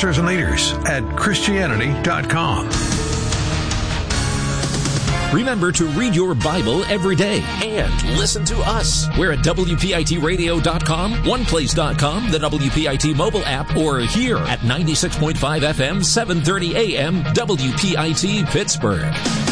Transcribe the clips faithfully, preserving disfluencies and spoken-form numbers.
pastors and leaders at Christianity dot com. Remember to read your Bible every day and listen to us. We're at W P I T radio dot com, one place dot com, the W P I T mobile app, or here at ninety-six point five F M, seven thirty A M, W P I T Pittsburgh.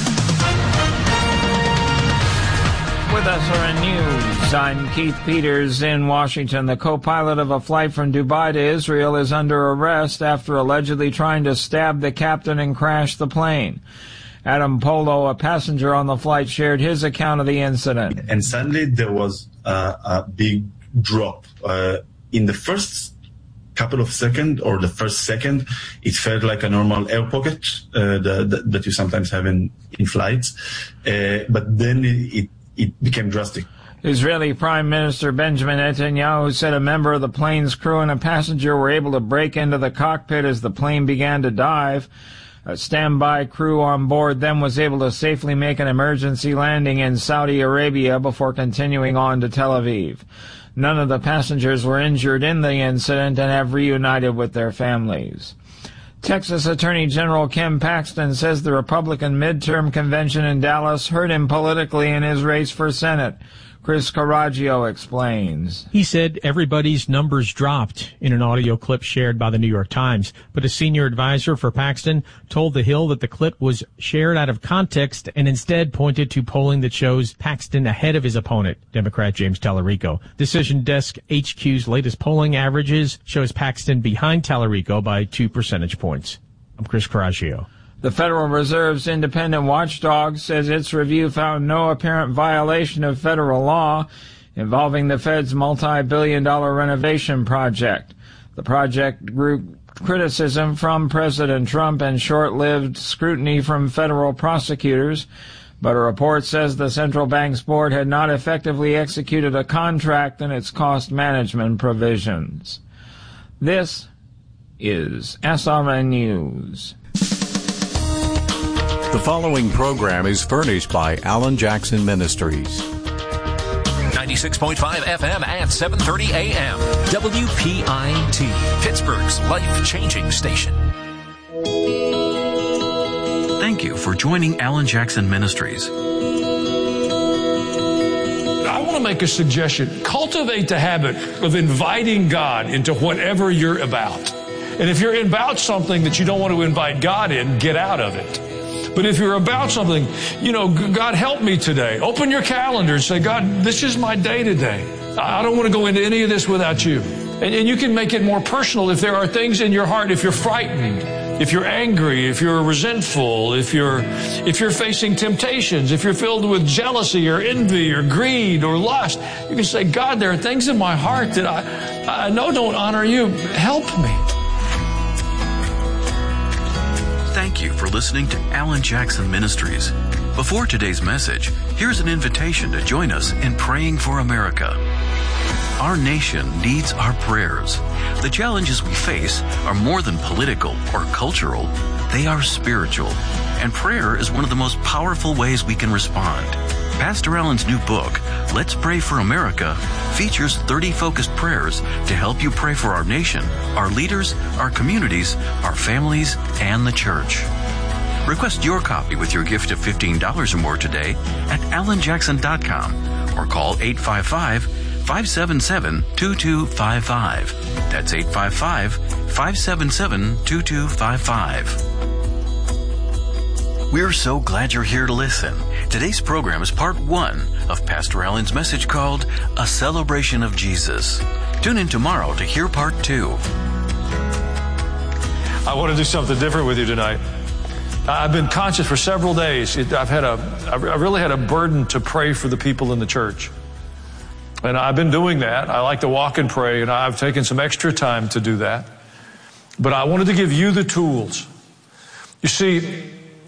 With us are in news. I'm Keith Peters in Washington. The co-pilot of a flight from Dubai to Israel is under arrest after allegedly trying to stab the captain and crash the plane. Adam Polo, a passenger on the flight, shared his account of the incident. And suddenly there was uh, a big drop. Uh, in the first couple of seconds, or the first second, it felt like a normal air pocket uh, the, the, that you sometimes have in, in flights. Uh, but then it, it became drastic. Israeli Prime Minister Benjamin Netanyahu said a member of the plane's crew and a passenger were able to break into the cockpit as the plane began to dive. A standby crew on board then was able to safely make an emergency landing in Saudi Arabia before continuing on to Tel Aviv. None of the passengers were injured in the incident and have reunited with their families. Texas Attorney General Ken Paxton says the Republican midterm convention in Dallas hurt him politically in his race for Senate. Chris Caraggio explains. He said everybody's numbers dropped in an audio clip shared by the New York Times, but a senior advisor for Paxton told The Hill that the clip was shared out of context and instead pointed to polling that shows Paxton ahead of his opponent, Democrat James Tallarico. Decision Desk H Q's latest polling averages shows Paxton behind Tallarico by two percentage points. I'm Chris Caraggio. The Federal Reserve's independent watchdog says its review found no apparent violation of federal law involving the Fed's multi-billion dollar renovation project. The project drew criticism from President Trump and short-lived scrutiny from federal prosecutors, but a report says the central bank's board had not effectively executed a contract in its cost management provisions. This is S R N News. The following program is furnished by Alan Jackson Ministries. ninety-six point five F M and seven thirty A M. W P I T, Pittsburgh's life-changing station. Thank you for joining Alan Jackson Ministries. I want to make a suggestion. Cultivate the habit of inviting God into whatever you're about. And if you're about something that you don't want to invite God in, get out of it. But if you're about something, you know, God, help me today. Open your calendar and say, God, this is my day today. I don't want to go into any of this without you. And, and you can make it more personal if there are things in your heart, if you're frightened, if you're angry, if you're resentful, if you're, if you're facing temptations, if you're filled with jealousy or envy or greed or lust. You can say, God, there are things in my heart that I, I know don't honor you. Help me. Thank you for listening to Alan Jackson Ministries. Before today's message, here's an invitation to join us in praying for America. Our nation needs our prayers. The challenges we face are more than political or cultural. They are spiritual. And prayer is one of the most powerful ways we can respond. Pastor Alan's new book, Let's Pray for America, features thirty focused prayers to help you pray for our nation, our leaders, our communities, our families, and the church. Request your copy with your gift of fifteen dollars or more today at alan jackson dot com or call eight five five, five seven seven, two two five five. That's eight five five, five seven seven, two two five five. We're so glad you're here to listen. Today's program is part one of Pastor Alan's message called A Celebration of Jesus. Tune in tomorrow to hear part two. I want to do something different with you tonight. I've been conscious for several days. I've had a, I really had a burden to pray for the people in the church. And I've been doing that. I like to walk and pray, and I've taken some extra time to do that. But I wanted to give you the tools. You see,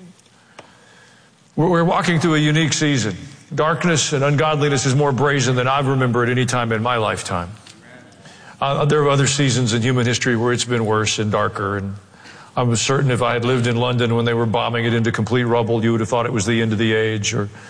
we're walking through a unique season. Darkness and ungodliness is more brazen than I've remembered any time in my lifetime. Uh, there are other seasons in human history where it's been worse and darker. And I'm certain if I had lived in London when they were bombing it into complete rubble, you would have thought it was the end of the age. Or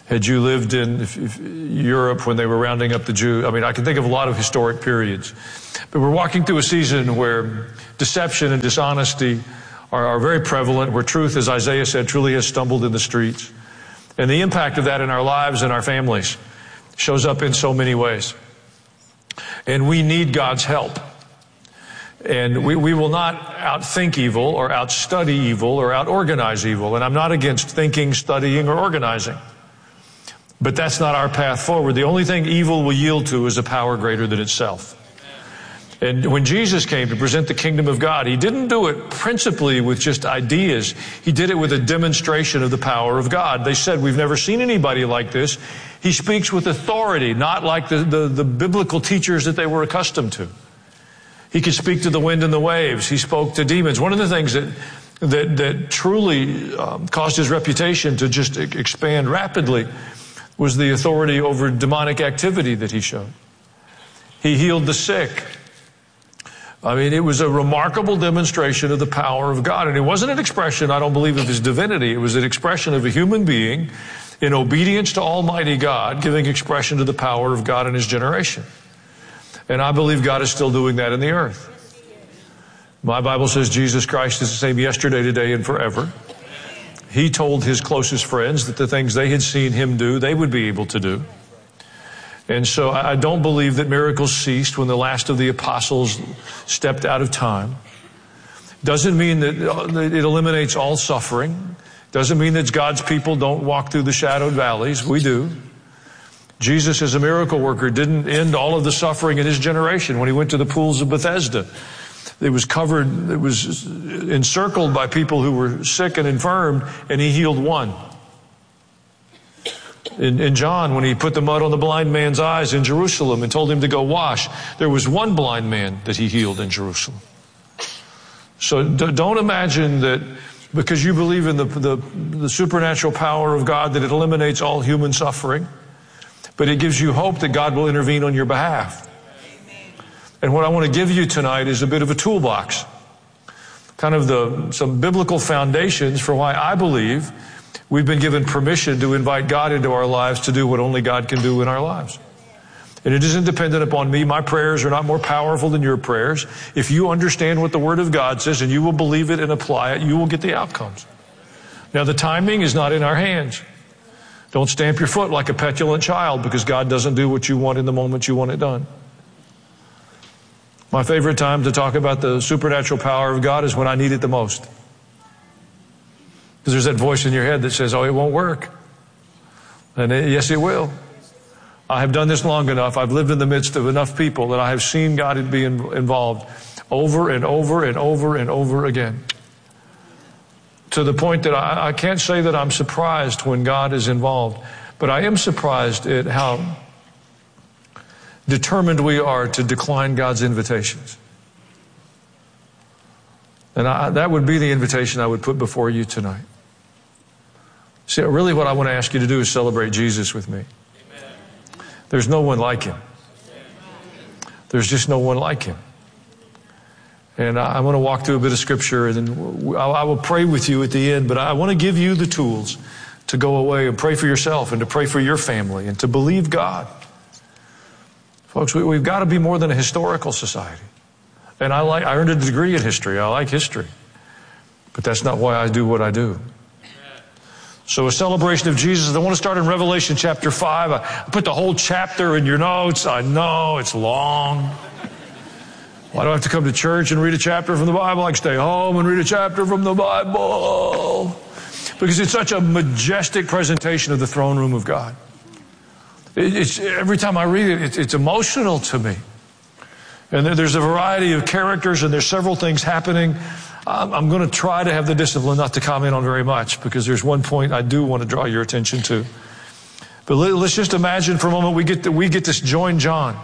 Had you lived in if, if Europe when they were rounding up the Jews, I mean, I can think of a lot of historic periods. But we're walking through a season where deception and dishonesty are, are very prevalent, where truth, as Isaiah said, truly has stumbled in the streets. And the impact of that in our lives and our families shows up in so many ways. And we need God's help. And we, we will not outthink evil or outstudy evil or outorganize evil. And I'm not against thinking, studying, or organizing. But that's not our path forward. The only thing evil will yield to is a power greater than itself. And when Jesus came to present the kingdom of God, he didn't do it principally with just ideas. He did it with a demonstration of the power of God. They said, we've never seen anybody like this. He speaks with authority, not like the, the, the biblical teachers that they were accustomed to. He could speak to the wind and the waves. He spoke to demons. One of the things that that, that truly um, caused his reputation to just expand rapidly was the authority over demonic activity that he showed. He healed the sick. I mean, it was a remarkable demonstration of the power of God. And it wasn't an expression, I don't believe, of his divinity. It was an expression of a human being in obedience to Almighty God, giving expression to the power of God in his generation. And I believe God is still doing that in the earth. My Bible says Jesus Christ is the same yesterday, today, and forever. He told his closest friends that the things they had seen him do, they would be able to do. And so I don't believe that miracles ceased when the last of the apostles stepped out of time. Doesn't mean that it eliminates all suffering. Doesn't mean that God's people don't walk through the shadowed valleys. We do. Jesus, as a miracle worker, didn't end all of the suffering in his generation when he went to the pools of Bethesda. It was covered, it was encircled by people who were sick and infirmed, and he healed one. In, in John, when he put the mud on the blind man's eyes in Jerusalem and told him to go wash, there was one blind man that he healed in Jerusalem. So d- don't imagine that because you believe in the, the, the supernatural power of God that it eliminates all human suffering. But it gives you hope that God will intervene on your behalf. And what I want to give you tonight is a bit of a toolbox. Kind of the some biblical foundations for why I believe we've been given permission to invite God into our lives to do what only God can do in our lives. And it isn't dependent upon me. My prayers are not more powerful than your prayers. If you understand what the Word of God says and you will believe it and apply it, you will get the outcomes. Now, the timing is not in our hands. Don't stamp your foot like a petulant child because God doesn't do what you want in the moment you want it done. My favorite time to talk about the supernatural power of God is when I need it the most. Because there's that voice in your head that says, oh, it won't work. And it, yes, it will. I have done this long enough. I've lived in the midst of enough people that I have seen God be in, involved over and over and over and over again. To the point that I, I can't say that I'm surprised when God is involved, but I am surprised at how determined we are to decline God's invitations. And I, that would be the invitation I would put before you tonight. See, really what I want to ask you to do is celebrate Jesus with me. Amen. There's no one like him. There's just no one like him. And I want to walk through a bit of scripture, and then I will pray with you at the end, but I want to give you the tools to go away and pray for yourself and to pray for your family and to believe God. Folks, we, we've got to be more than a historical society. And I like, I earned a degree in history. I like history. But that's not why I do what I do. So a celebration of Jesus. I want to start in Revelation chapter five. I put the whole chapter in your notes. I know it's long. Why do I have to come to church and read a chapter from the Bible? I can stay home and read a chapter from the Bible. Because it's such a majestic presentation of the throne room of God. It's, every time I read it, it's, it's emotional to me. And there's a variety of characters, and there's several things happening. I'm, I'm going to try to have the discipline not to comment on very much, because there's one point I do want to draw your attention to. But let, let's just imagine for a moment we get to, we get to join John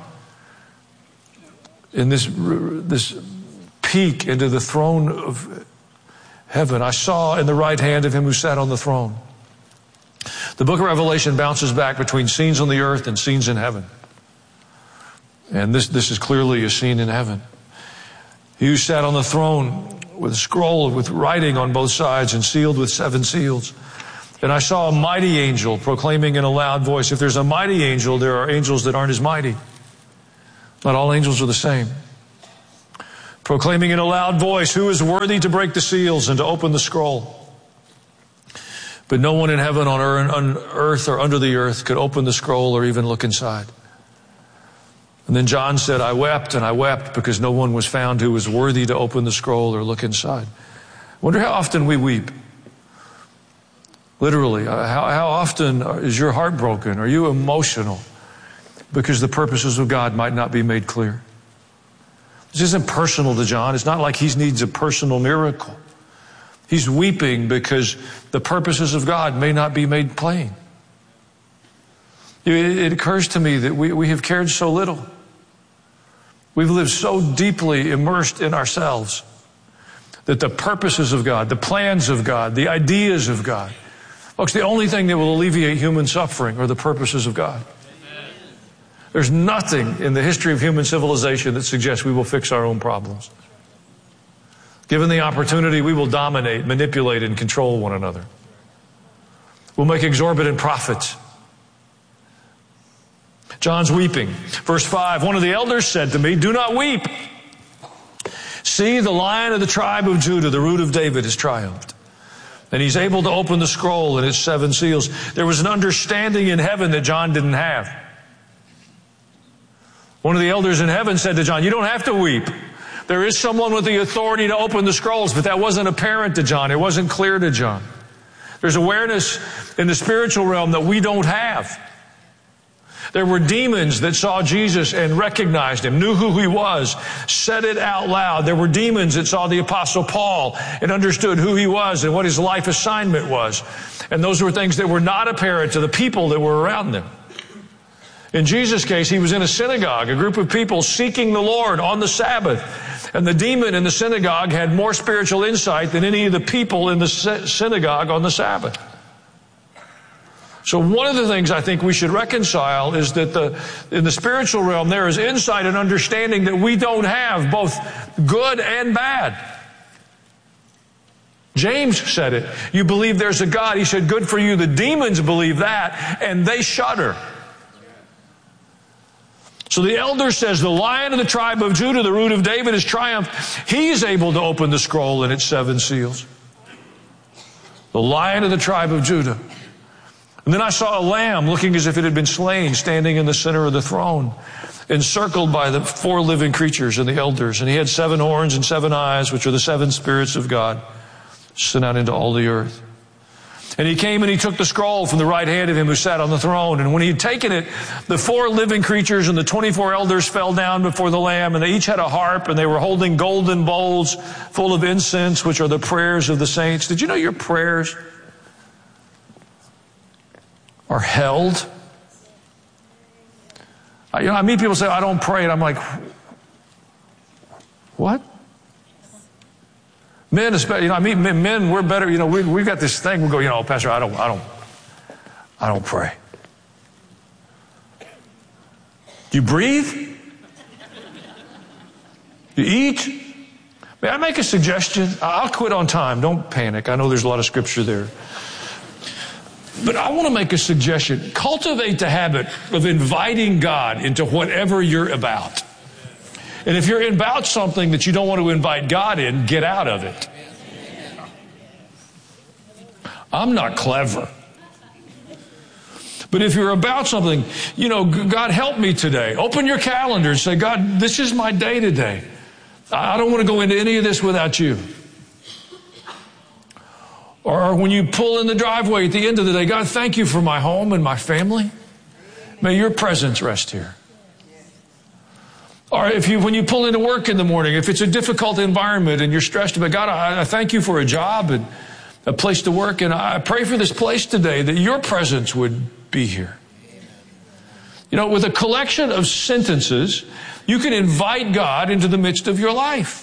in this, this peek into the throne of heaven. I saw in the right hand of him who sat on the throne. The book of Revelation bounces back between scenes on the earth and scenes in heaven. And this, this is clearly a scene in heaven. He who sat on the throne with a scroll with writing on both sides and sealed with seven seals. And I saw a mighty angel proclaiming in a loud voice. If there's a mighty angel, there are angels that aren't as mighty. Not all angels are the same. Proclaiming in a loud voice, who is worthy to break the seals and to open the scroll? But no one in heaven, on earth, or under the earth could open the scroll or even look inside. And then John said, I wept and I wept because no one was found who was worthy to open the scroll or look inside. I wonder how often we weep. Literally, how, how often is your heart broken? Are you emotional because the purposes of God might not be made clear? This isn't personal to John. It's not like he needs a personal miracle. He's weeping because the purposes of God may not be made plain. It, it occurs to me that we, we have cared so little. We've lived so deeply immersed in ourselves that the purposes of God, the plans of God, the ideas of God, folks, the only thing that will alleviate human suffering are the purposes of God. There's nothing in the history of human civilization that suggests we will fix our own problems. Given the opportunity, we will dominate, manipulate, and control one another. We'll make exorbitant profits. John's weeping. Verse five, one of the elders said to me, do not weep. See, the Lion of the tribe of Judah, the Root of David, has triumphed. And he's able to open the scroll and its seven seals. There was an understanding in heaven that John didn't have. One of the elders in heaven said to John, you don't have to weep. There is someone with the authority to open the scrolls, but that wasn't apparent to John. It wasn't clear to John. There's awareness in the spiritual realm that we don't have. There were demons that saw Jesus and recognized him, knew who he was, said it out loud. There were demons that saw the Apostle Paul and understood who he was and what his life assignment was. And those were things that were not apparent to the people that were around them. In Jesus' case, he was in a synagogue, a group of people seeking the Lord on the Sabbath. And the demon in the synagogue had more spiritual insight than any of the people in the synagogue on the Sabbath. So one of the things I think we should reconcile is that the, in the spiritual realm, there is insight and understanding that we don't have, both good and bad. James said it. You believe there's a God. He said, good for you. The demons believe that, and they shudder. So the elder says, the Lion of the tribe of Judah, the Root of David, has triumphed. He's able to open the scroll and its seven seals. The Lion of the tribe of Judah. And then I saw a lamb looking as if it had been slain, standing in the center of the throne, encircled by the four living creatures and the elders. And he had seven horns and seven eyes, which are the seven spirits of God, sent out into all the earth. And he came and he took the scroll from the right hand of him who sat on the throne. And when he had taken it, the four living creatures and the twenty-four elders fell down before the Lamb, and they each had a harp, and they were holding golden bowls full of incense, which are the prayers of the saints. Did you know your prayers are held? I, you know, I meet people say, I don't pray, and I'm like, what? Men, especially, you know, I mean, men, men, we're better, you know, we, we've got this thing, we go, you know, Pastor, I don't, I don't, I don't pray. Do you breathe? You eat? May I make a suggestion? I'll quit on time. Don't panic. I know there's a lot of scripture there. But I want to make a suggestion. Cultivate the habit of inviting God into whatever you're about. And if you're about something that you don't want to invite God in, get out of it. I'm not clever. But if you're about something, you know, God help me today. Open your calendar and say, God, this is my day today. I don't want to go into any of this without you. Or when you pull in the driveway at the end of the day, God, thank you for my home and my family. May your presence rest here. Or if you, when you pull into work in the morning, if it's a difficult environment and you're stressed about, God, I, I thank you for a job and a place to work, and I pray for this place today that your presence would be here. You know, with a collection of sentences, you can invite God into the midst of your life.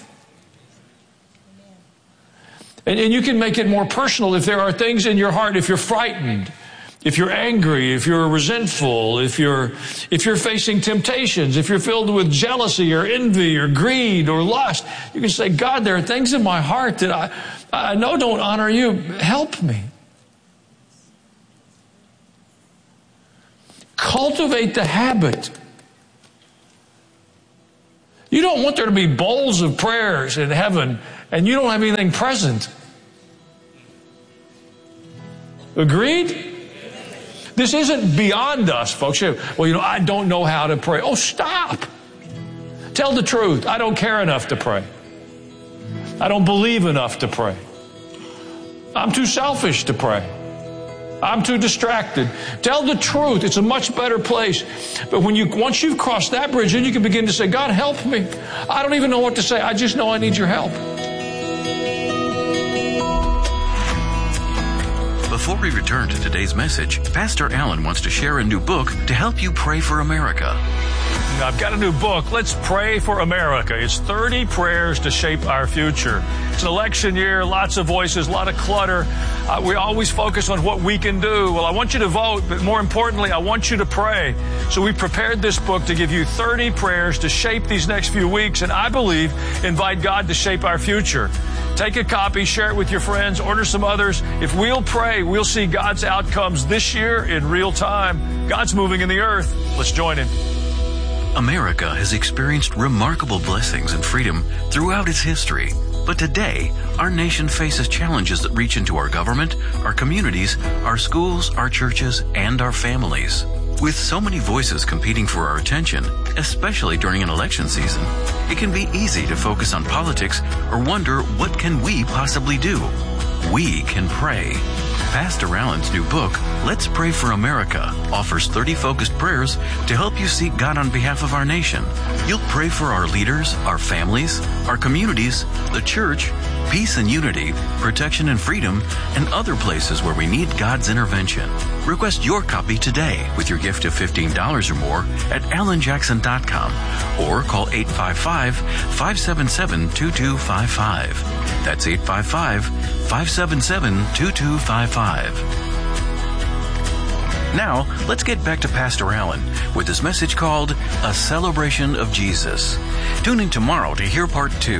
And, and you can make it more personal if there are things in your heart, if you're frightened, if you're angry, if you're resentful, if you're, if you're facing temptations, if you're filled with jealousy or envy or greed or lust, you can say, God, there are things in my heart that I, I know don't honor you. Help me. Cultivate the habit. You don't want there to be bowls of prayers in heaven and you don't have anything present. Agreed? This isn't beyond us, folks. Well, you know, I don't know how to pray. Oh, stop. Tell the truth. I don't care enough to pray. I don't believe enough to pray. I'm too selfish to pray. I'm too distracted. Tell the truth. It's a much better place. But when you, once you've crossed that bridge, then you can begin to say, God, help me. I don't even know what to say. I just know I need your help. Before we return to today's message, Pastor Allen wants to share a new book to help you pray for America. I've got a new book, Let's Pray for America. It's thirty prayers to shape our future. It's an election year, lots of voices, a lot of clutter. Uh, we always focus on what we can do. Well, I want you to vote, but more importantly, I want you to pray. So we prepared this book to give you thirty prayers to shape these next few weeks, and I believe invite God to shape our future. Take a copy, share it with your friends, order some others. If we'll pray, we'll see God's outcomes this year in real time. God's moving in the earth. Let's join Him. America has experienced remarkable blessings and freedom throughout its history. But today, our nation faces challenges that reach into our government, our communities, our schools, our churches, and our families. With so many voices competing for our attention, especially during an election season, it can be easy to focus on politics or wonder, what can we possibly do? We can pray. Pastor Allen's new book, Let's Pray for America, offers thirty focused prayers to help you seek God on behalf of our nation. You'll pray for our leaders, our families, our communities, the church, peace and unity, protection and freedom, and other places where we need God's intervention. Request your copy today with your gift of fifteen dollars or more at alan jackson dot com or call eight five five, five seven seven, two two five five. That's eight five five, five seven seven, two two five five. Now, let's get back to Pastor Allen with his message called A Celebration of Jesus. Tune in tomorrow to hear part two.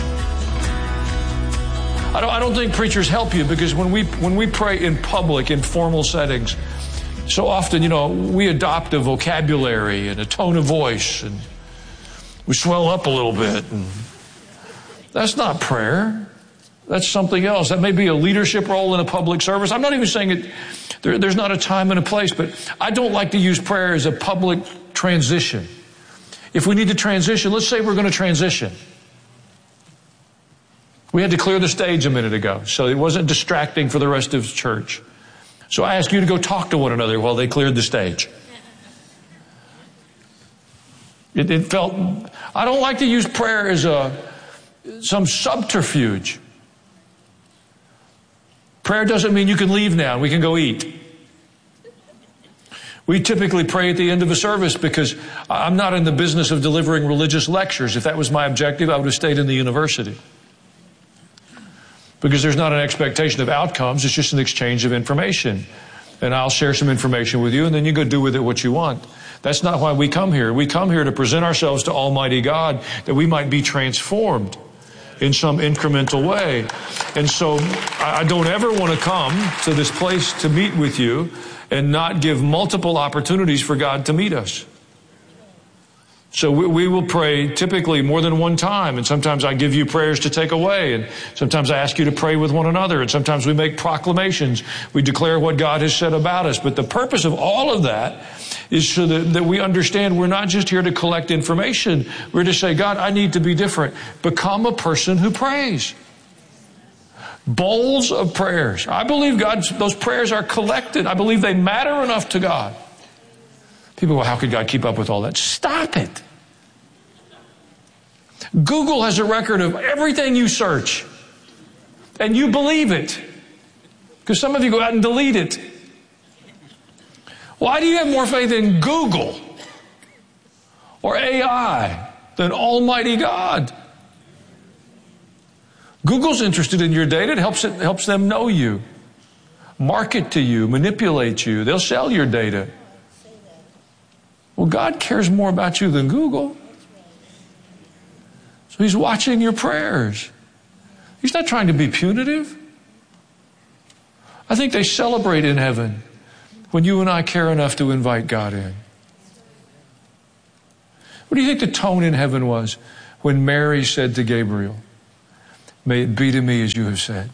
I don't, I don't think preachers help you, because when we when we pray in public, in formal settings, so often, you know, we adopt a vocabulary and a tone of voice, and we swell up a little bit. And that's not prayer. That's something else. That may be a leadership role in a public service. I'm not even saying it. There, there's not a time and a place, but I don't like to use prayer as a public transition. If we need to transition, let's say we're going to transition. We had to clear the stage a minute ago, so it wasn't distracting for the rest of the church. So I asked you to go talk to one another while they cleared the stage. It, it felt, I don't like to use prayer as a some subterfuge. Prayer doesn't mean you can leave now and we can go eat. We typically pray at the end of a service because I'm not in the business of delivering religious lectures. If that was my objective, I would have stayed in the university. Because there's not an expectation of outcomes, it's just an exchange of information. And I'll share some information with you, and then you go do with it what you want. That's not why we come here. We come here to present ourselves to Almighty God, that we might be transformed in some incremental way. And so I don't ever want to come to this place to meet with you and not give multiple opportunities for God to meet us. So we, we will pray typically more than one time, and sometimes I give you prayers to take away, and sometimes I ask you to pray with one another, and sometimes we make proclamations. We declare what God has said about us. But the purpose of all of that is so that, that we understand we're not just here to collect information. We're to say, God, I need to be different. Become a person who prays. Bowls of prayers. I believe God's, those prayers are collected. I believe they matter enough to God. People go, how could God keep up with all that? Stop it. Google has a record of everything you search. And you believe it. Because some of you go out and delete it. Why do you have more faith in Google or A I than Almighty God? Google's interested in your data. It helps, it helps them know you, market to you, manipulate you. They'll sell your data. Well, God cares more about you than Google. So He's watching your prayers. He's not trying to be punitive. I think they celebrate in heaven when you and I care enough to invite God in? What do you think the tone in heaven was when Mary said to Gabriel, "May it be to me as you have said"?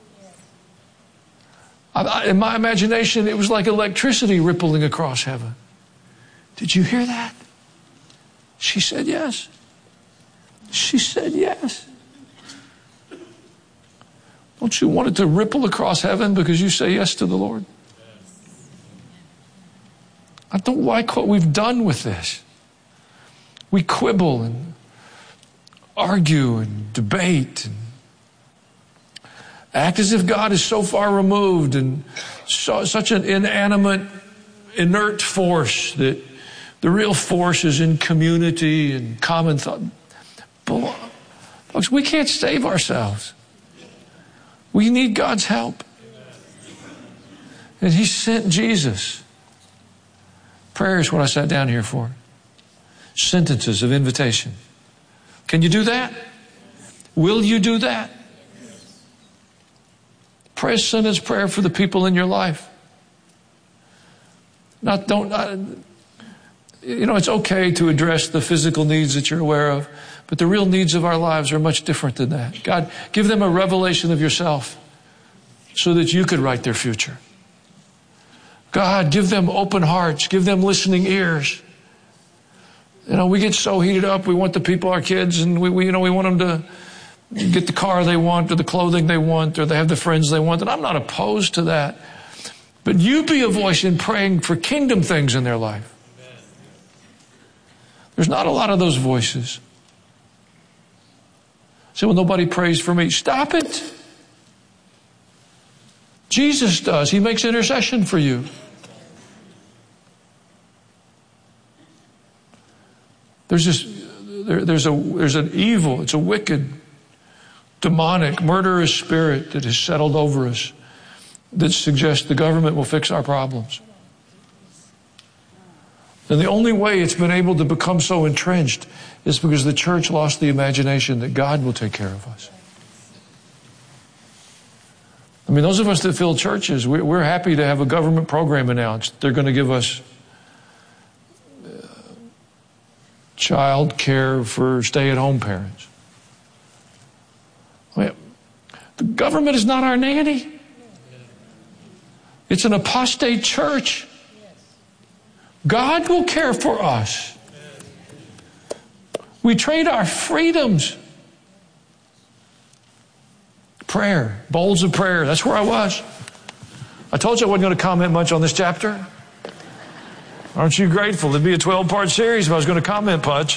I, I, in my imagination, it was like electricity rippling across heaven. Did you hear that? She said yes. She said yes. Don't you want it to ripple across heaven because you say yes to the Lord? I don't like what we've done with this. We quibble and argue and debate and act as if God is so far removed and so, such an inanimate, inert force that the real force is in community and common thought. But, folks, we can't save ourselves. We need God's help. And He sent Jesus. Prayer is what I sat down here for. Sentences of invitation. Can you do that? Will you do that? Pray a sentence prayer for the people in your life. Not don't. Uh, you know, it's okay to address the physical needs that you're aware of, but the real needs of our lives are much different than that. God, give them a revelation of yourself so that you could write their future. God, give them open hearts. Give them listening ears. You know, we get so heated up. We want the people, our kids, and we, we, you know, we want them to get the car they want or the clothing they want or they have the friends they want. And I'm not opposed to that. But you be a voice in praying for kingdom things in their life. There's not a lot of those voices. So, well, nobody prays for me. Stop it. Jesus does. He makes intercession for you. There's this, there, there's a, there's an evil, it's a wicked, demonic, murderous spirit that has settled over us that suggests the government will fix our problems. And the only way it's been able to become so entrenched is because the church lost the imagination that God will take care of us. I mean, those of us that fill churches, we're happy to have a government program announced. They're going to give us child care for stay-at-home parents. Well, the government is not our nanny. It's an apostate church. God will care for us. We trade our freedoms. Prayer, bowls of prayer. That's where I was. I told you I wasn't going to comment much on this chapter. Aren't you grateful? It'd be a twelve-part series if I was going to comment much.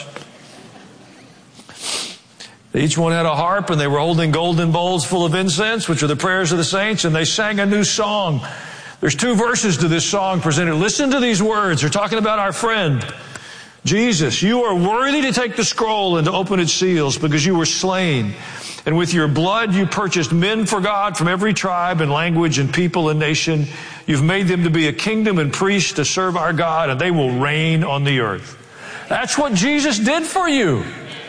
Each one had a harp, and they were holding golden bowls full of incense, which are the prayers of the saints, and they sang a new song. There's two verses to this song presented. Listen to these words. They're talking about our friend, Jesus. You are worthy to take the scroll and to open its seals because you were slain. And with your blood you purchased men for God from every tribe and language and people and nation. You've made them to be a kingdom and priests to serve our God, and they will reign on the earth. That's what Jesus did for you.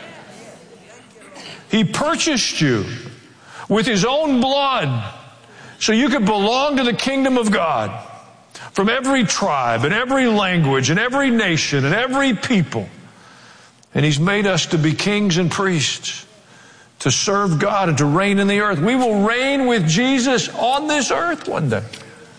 He purchased you with His own blood so you could belong to the kingdom of God from every tribe and every language and every nation and every people. And He's made us to be kings and priests, to serve God and to reign in the earth. We will reign with Jesus on this earth one day.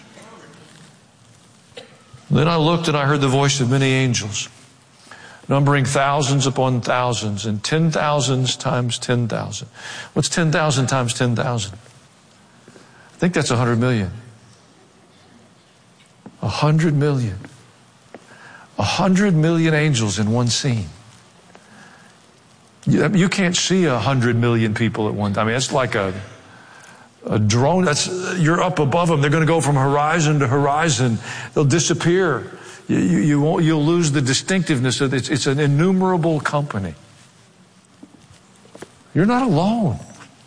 Then I looked and I heard the voice of many angels, numbering thousands upon thousands and ten thousands times ten thousand. What's ten thousand times ten thousand? I think that's a hundred million. A hundred million. A hundred million angels in one scene. You can't see a hundred million people at one time. I mean, it's like a a drone. That's you're up above them. They're going to go from horizon to horizon. They'll disappear. You, you, you won't. You'll lose the distinctiveness of it. It's, it's an innumerable company. You're not alone.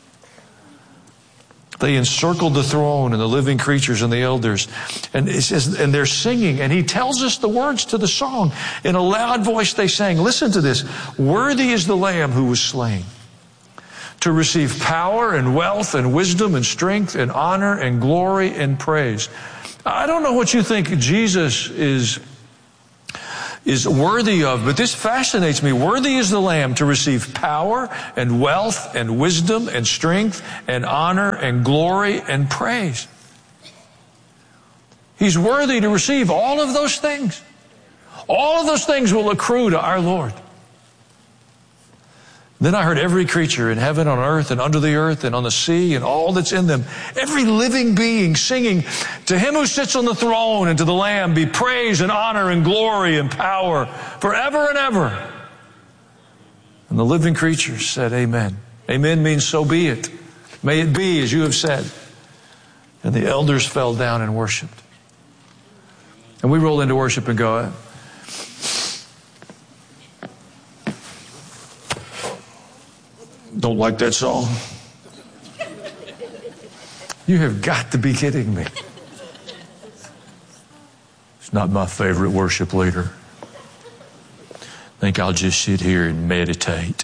They encircled the throne and the living creatures and the elders. And it says, and they're singing. And He tells us the words to the song. In a loud voice they sang, listen to this. Worthy is the Lamb who was slain to receive power and wealth and wisdom and strength and honor and glory and praise. I don't know what you think Jesus is, is worthy of, but this fascinates me. Worthy is the Lamb to receive power and wealth and wisdom and strength and honor and glory and praise. He's worthy to receive all of those things. All of those things will accrue to our Lord. Then I heard every creature in heaven, on earth, and under the earth, and on the sea, and all that's in them, every living being singing, to him who sits on the throne and to the Lamb be praise and honor and glory and power forever and ever. And the living creatures said, Amen. Amen means so be it. May it be as you have said. And the elders fell down and worshiped. And we roll into worship and go, don't like that song? You have got to be kidding me. It's not my favorite worship leader. I think I'll just sit here and meditate.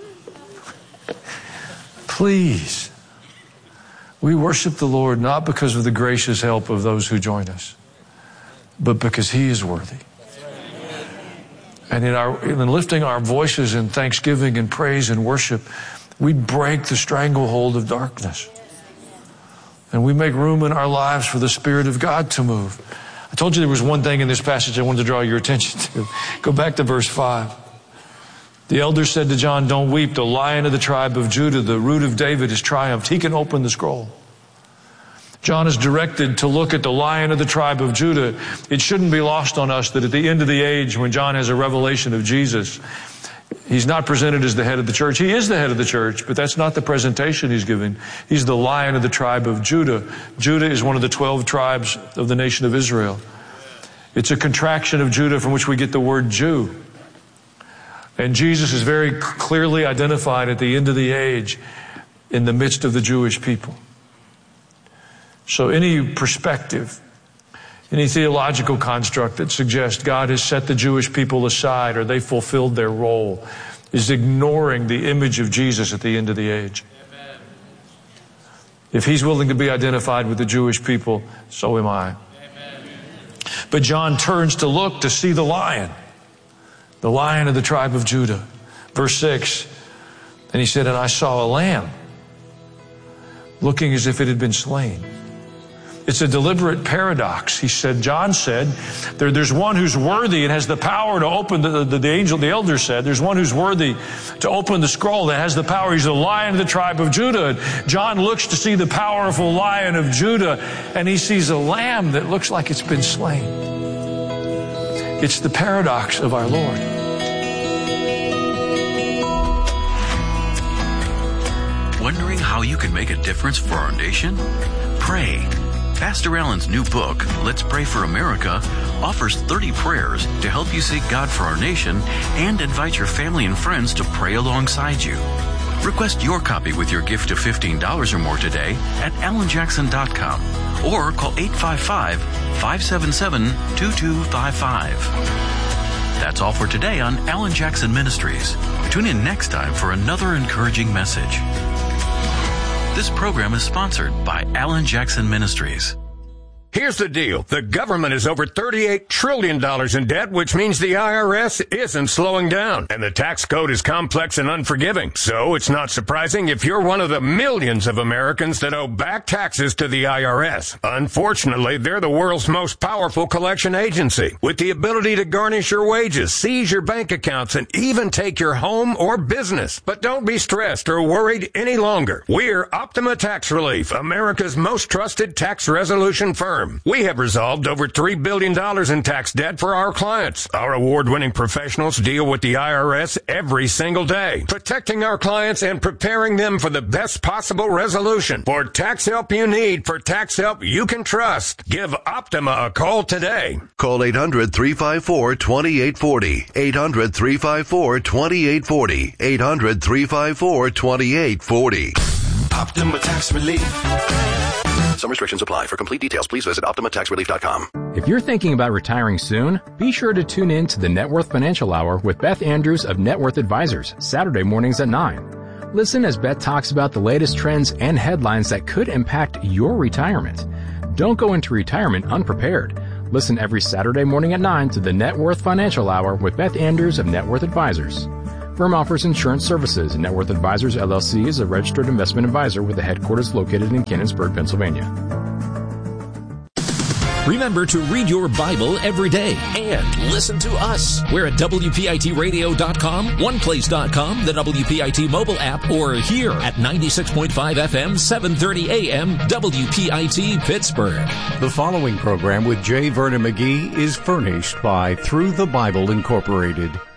Please. We worship the Lord not because of the gracious help of those who join us, but because He is worthy. And in our in lifting our voices in thanksgiving and praise and worship, we break the stranglehold of darkness. And we make room in our lives for the Spirit of God to move. I told you there was one thing in this passage I wanted to draw your attention to. Go back to verse five. The elders said to John, don't weep. The Lion of the tribe of Judah, the Root of David, has triumphed. He can open the scroll. John is directed to look at the Lion of the tribe of Judah. It shouldn't be lost on us that at the end of the age, when John has a revelation of Jesus, he's not presented as the head of the church. He is the head of the church, but that's not the presentation he's giving. He's the Lion of the tribe of Judah. Judah is one of the twelve tribes of the nation of Israel. It's a contraction of Judah from which we get the word Jew. And Jesus is very clearly identified at the end of the age in the midst of the Jewish people. So any perspective, any theological construct that suggests God has set the Jewish people aside or they fulfilled their role is ignoring the image of Jesus at the end of the age. Amen. If He's willing to be identified with the Jewish people, so am I. Amen. But John turns to look to see the Lion, the Lion of the tribe of Judah. Verse six, and he said, and I saw a lamb looking as if it had been slain. It's a deliberate paradox. He said, John said, there, there's one who's worthy and has the power to open, the, the, the angel, the elder said, there's one who's worthy to open the scroll that has the power. He's the Lion of the tribe of Judah. And John looks to see the powerful Lion of Judah, and he sees a lamb that looks like it's been slain. It's the paradox of our Lord. Wondering how you can make a difference for our nation? Pray. Pastor Allen's new book, Let's Pray for America, offers thirty prayers to help you seek God for our nation and invite your family and friends to pray alongside you. Request your copy with your gift of fifteen dollars or more today at alan jackson dot com or call eight five five, five seven seven, two two five five. That's all for today on Alan Jackson Ministries. Tune in next time for another encouraging message. This program is sponsored by Alan Jackson Ministries. Here's the deal. The government is over thirty-eight trillion dollars in debt, which means the I R S isn't slowing down. And the tax code is complex and unforgiving. So it's not surprising if you're one of the millions of Americans that owe back taxes to the I R S. Unfortunately, they're the world's most powerful collection agency, with the ability to garnish your wages, seize your bank accounts, and even take your home or business. But don't be stressed or worried any longer. We're Optima Tax Relief, America's most trusted tax resolution firm. We have resolved over three billion dollars in tax debt for our clients. Our award-winning professionals deal with the I R S every single day, protecting our clients and preparing them for the best possible resolution. For tax help you need, for tax help you can trust, give Optima a call today. Call eight hundred, three five four, two eight four zero, eight hundred, three five four, two eight four zero, eight hundred, three five four, two eight four zero. Optima Tax Relief. Some restrictions apply. For complete details, please visit optima tax relief dot com. If you're thinking about retiring soon, be sure to tune in to the Net Worth Financial Hour with Beth Andrews of Net Worth Advisors, Saturday mornings at nine. Listen as Beth talks about the latest trends and headlines that could impact your retirement. Don't go into retirement unprepared. Listen every Saturday morning at nine to the Net Worth Financial Hour with Beth Andrews of Net Worth Advisors. Firm offers insurance services. Net Worth Advisors, L L C is a registered investment advisor with a headquarters located in Canonsburg, Pennsylvania. Remember to read your Bible every day and listen to us. We're at W P I T radio dot com, one place dot com, the W P I T mobile app, or here at ninety-six point five F M, seven thirty A M, W P I T Pittsburgh. The following program with J. Vernon McGee is furnished by Through the Bible Incorporated.